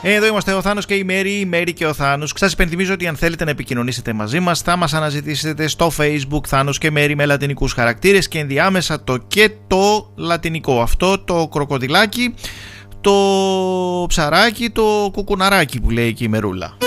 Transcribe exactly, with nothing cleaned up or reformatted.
Εδώ είμαστε ο Θάνος και η Μέρη, η Μέρη και ο Θάνος. Σας υπενθυμίζω ότι αν θέλετε να επικοινωνήσετε μαζί μας, θα μας αναζητήσετε στο Facebook Θάνος και Μέρη με λατινικούς χαρακτήρες και ενδιάμεσα το και το λατινικό. Αυτό το κροκοδιλάκι, το ψαράκι, το κουκουναράκι που λέει και η Μερούλα.